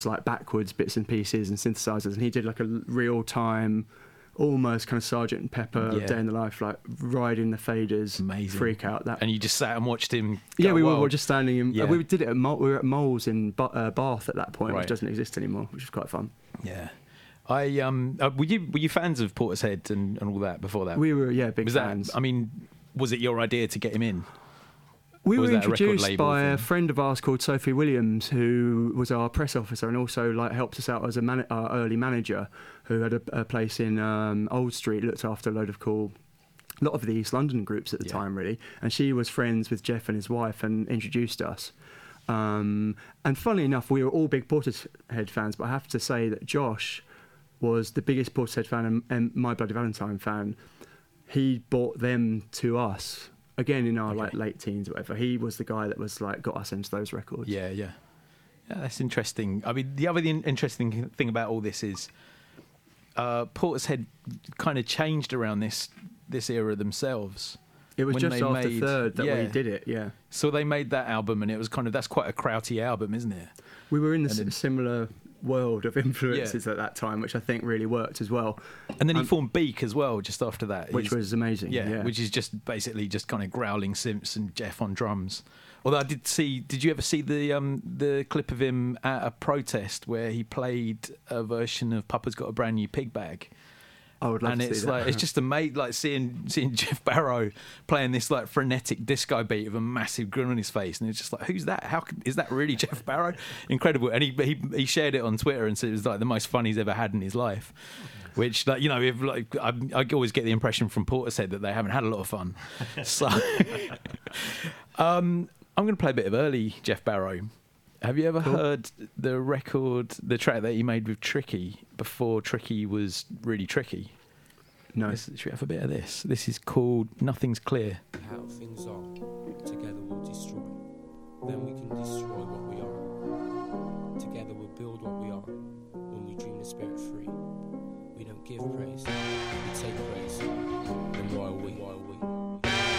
like backwards bits and pieces and synthesizers, and he did like a real time, almost kind of Sergeant Pepper Day in the Life, like riding the faders. Amazing. Freak out. That. And you just sat and watched him we were just standing in, Yeah. we did it at we were at Moles in Bath at that point, Right. which doesn't exist anymore, which was quite fun. Yeah. Were you fans of Portishead and all that before that? We were big fans. Was it your idea to get him in? We Or was were that a record introduced label by thing? a friend of ours called Sophie Williams, who was our press officer and also like helped us out as our early manager, who had a place in Old Street, looked after a lot of the East London groups at the time, really. And she was friends with Jeff and his wife and introduced us. And funnily enough, we were all big Portishead fans, but I have to say that Josh was the biggest Portishead fan and My Bloody Valentine fan. He brought them to us. Again, in our like late teens or whatever, he was the guy that was like got us into those records. Yeah, that's interesting. I mean, the other interesting thing about all this is Portishead kind of changed around this era themselves. It was when just they after made- Third that yeah. we did it. Yeah, So they made that album, and it was that's quite a krauty album, isn't it? we were in And then- a similar world of influences at that time, which I think really worked as well. And then he formed Beak as well, just after that, Which was amazing. Yeah, which is just basically just kind of growling Simps and Jeff on drums. Although I did see, did you ever see the clip of him at a protest where he played a version of Papa's Got a Brand New Pig Bag? I would love And to see it's that. like it's just amazing, like seeing Jeff Barrow playing this like frenetic disco beat with a massive grin on his face, and it's just like, who's that? Is that really Jeff Barrow? Incredible. And he shared it on Twitter and said it was like the most fun he's ever had in his life. Which, like, you know, if like I always get the impression from Portishead that they haven't had a lot of fun. So I'm going to play a bit of early Jeff Barrow. Have you ever heard the track that he made with Tricky before Tricky was really tricky? No. Should we have a bit of this? This is called Nothing's Clear. How things are, together we'll destroy. Then we can destroy what we are. Together we'll build what we are. When we dream the spirit free, we don't give praise, we take praise. Then why are we?